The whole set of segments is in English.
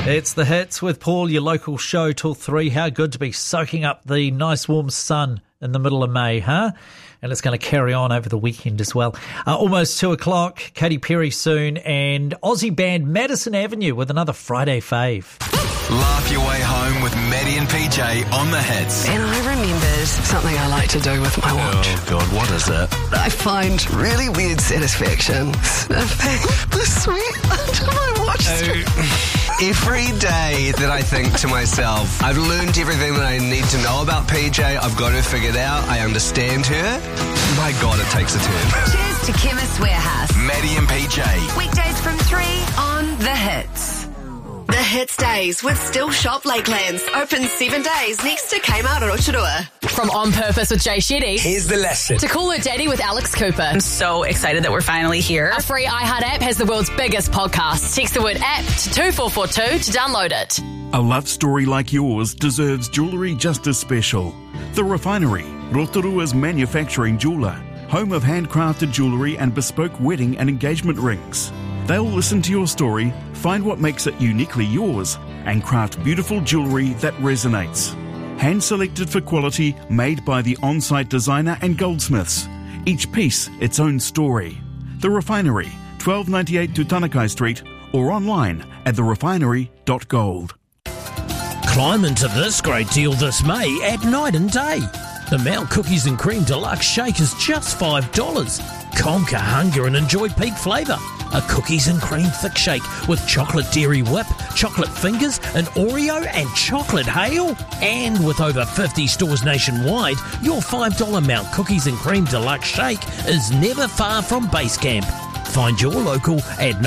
It's The Hits with Paul, your local show till 3. How good to be soaking up the nice warm sun in the middle of May, huh? And it's going to carry on over the weekend as well. Almost 2 o'clock, Katy Perry soon, and Aussie band Madison Avenue with another Friday fave. Laugh your way home with Maddie and PJ on The Hits. And I remembered something I like to do with my watch. Oh, God, what is it? I find really weird satisfaction sniffing the sweat under my watch strap. Every day that I think to myself, I've learned everything that I need to know about PJ. I've got her figured out. I understand her. My God, it takes a turn. Cheers to Chemist Warehouse. Maddie and PJ. Weekdays from 3 on The Hits. The Hits Days with Still Shop Lakelands. Open 7 days next to Kmart Rotorua. From On Purpose with Jay Shetty. Here's the lesson. To Call Her Daddy with Alex Cooper. I'm so excited that we're finally here. A free iHeart app has the world's biggest podcast. Text the word app to 2442 to download it. A love story like yours deserves jewellery just as special. The Refinery, Rotorua's manufacturing jeweller, home of handcrafted jewellery and bespoke wedding and engagement rings. They'll listen to your story, find what makes it uniquely yours, and craft beautiful jewellery that resonates. Hand-selected for quality, made by the on-site designer and goldsmiths. Each piece its own story. The Refinery, 1298 Tutanekai Street, or online at therefinery.gold. Climb into this great deal this May at Night and Day. The Mount Cookies and Cream Deluxe Shake is just $5. Conquer hunger and enjoy peak flavour. A cookies and cream thick shake with chocolate dairy whip, chocolate fingers, an Oreo and chocolate hail. And with over 50 stores nationwide, your $5 Mount Cookies and Cream Deluxe Shake is never far from base camp. Find your local at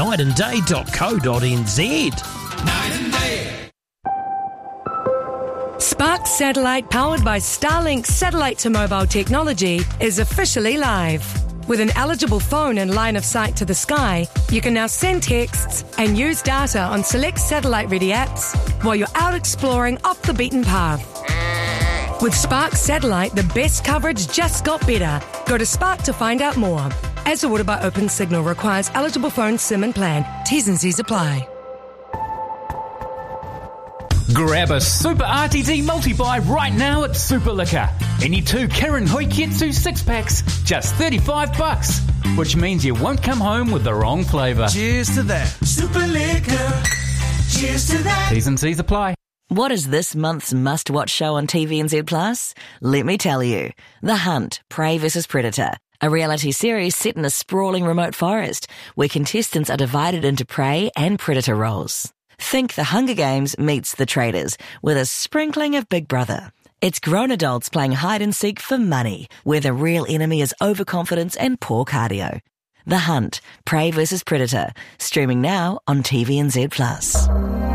nightandday.co.nz. Night and Day. Spark Satellite, powered by Starlink satellite to mobile technology, is officially live. With an eligible phone and line of sight to the sky, you can now send texts and use data on select satellite-ready apps while you're out exploring off the beaten path. With Spark Satellite, the best coverage just got better. Go to Spark to find out more. As ordered by Open Signal, requires eligible phone, SIM and plan. T's and C's apply. Grab a Super RTD multi-buy right now at Super Liquor. Any 2 Kirin Hoiketsu 6-packs, just $35, which means you won't come home with the wrong flavour. Cheers to that. Super Liquor. Cheers to that. T's and C's apply. What is this month's must-watch show on TVNZ Plus? Let me tell you. The Hunt, Prey vs. Predator. A reality series set in a sprawling remote forest where contestants are divided into prey and predator roles. Think The Hunger Games meets The Traitors with a sprinkling of Big Brother. It's grown adults playing hide and seek for money, where the real enemy is overconfidence and poor cardio. The Hunt, Prey vs. Predator, streaming now on TVNZ Plus.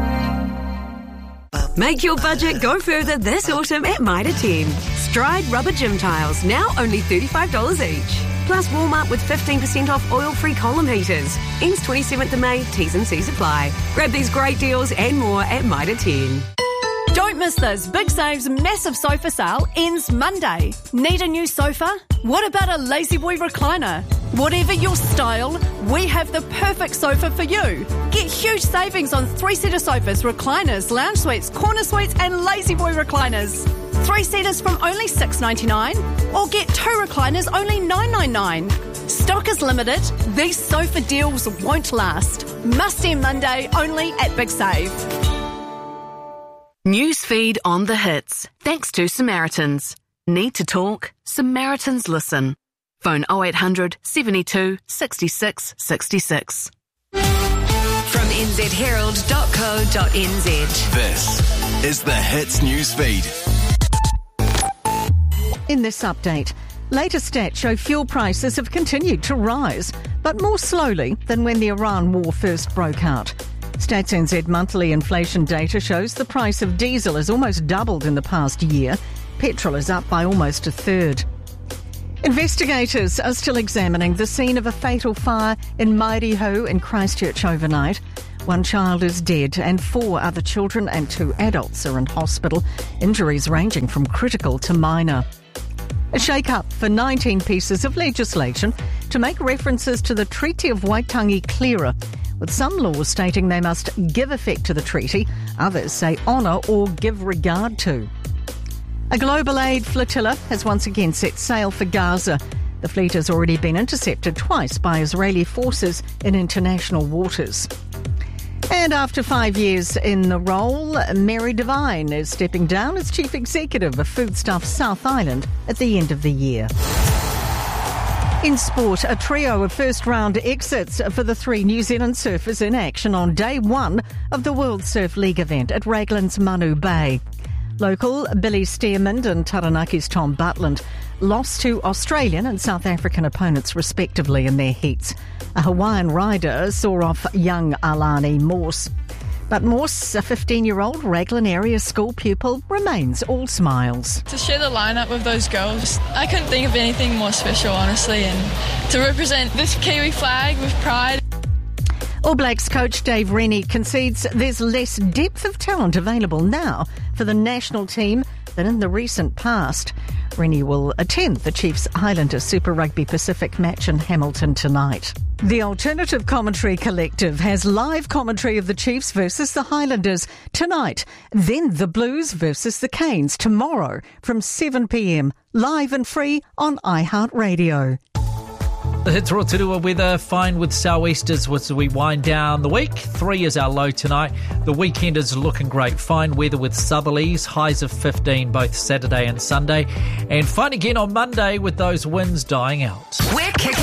Make your budget go further this autumn at Mitre 10. Stride rubber gym tiles, now only $35 each. Plus Walmart with 15% off oil-free column heaters. Ends 27th of May, T's and C's apply. Grab these great deals and more at Mitre 10. Don't miss this. Big Save's massive sofa sale ends Monday. Need a new sofa? What about a lazy boy recliner? Whatever your style, we have the perfect sofa for you. Get huge savings on 3-seater sofas, recliners, lounge suites, corner suites and lazy boy recliners. 3-seaters from only $6.99 or get 2 recliners only $9.99. Stock is limited. These sofa deals won't last. Must end Monday only at Big Save. Newsfeed on The Hits. Thanks to Samaritans. Need to talk? Samaritans listen. Phone 0800 72 66 66. From nzherald.co.nz. This is The Hits Newsfeed. In this update, latest stats show fuel prices have continued to rise, but more slowly than when the Iran war first broke out. Stats NZ monthly inflation data shows the price of diesel has almost doubled in the past year. Petrol is up by almost a third. Investigators are still examining the scene of a fatal fire in Mairiho in Christchurch overnight. 1 child is dead and 4 other children and 2 adults are in hospital, injuries ranging from critical to minor. A shake-up for 19 pieces of legislation to make references to the Treaty of Waitangi clearer, with some laws stating they must give effect to the treaty. Others say honour or give regard to. A global aid flotilla has once again set sail for Gaza. The fleet has already been intercepted twice by Israeli forces in international waters. And after 5 years in the role, Mary Devine is stepping down as Chief Executive of Foodstuffs South Island at the end of the year. In sport, a trio of first-round exits for the 3 New Zealand surfers in action on day 1 of the World Surf League event at Raglan's Manu Bay. Local Billy Stearman and Taranaki's Tom Butland lost to Australian and South African opponents respectively in their heats. A Hawaiian rider saw off young Alani Morse. But Morse, a 15-year-old Raglan area school pupil, remains all smiles. To share the lineup with those girls, I couldn't think of anything more special, honestly, and to represent this Kiwi flag with pride. All Blacks coach Dave Rennie concedes there's less depth of talent available now for the national team than in the recent past. Rennie will attend the Chiefs Highlanders Super Rugby Pacific match in Hamilton tonight. The Alternative Commentary Collective has live commentary of the Chiefs versus the Highlanders tonight. Then the Blues versus the Canes tomorrow from 7 p.m, live and free on iHeartRadio. The Hits Rotorua weather, fine with sou'easters as we wind down the week. 3 is our low tonight. The weekend is looking great. Fine weather with southerlies, highs of 15 both Saturday and Sunday. And fine again on Monday with those winds dying out. We're kicking